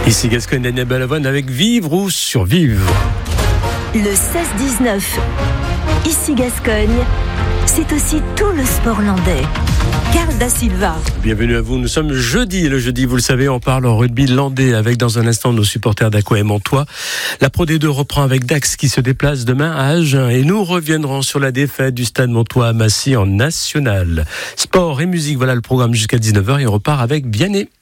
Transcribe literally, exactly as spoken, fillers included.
Ici Gascogne, Daniel Balavoine avec Vivre ou Survivre. Le seize dix-neuf, ici Gascogne, c'est aussi tout le sport landais. Carl Da Silva. Bienvenue à vous, nous sommes jeudi, et le jeudi, vous le savez, on parle en rugby landais avec dans un instant nos supporters d'Aqua et Montois. La Pro D deux reprend avec Dax qui se déplace demain à Agen et nous reviendrons sur la défaite du Stade Montois à Massy en national. Sport et musique, voilà le programme jusqu'à dix-neuf heures et on repart avec Vianney.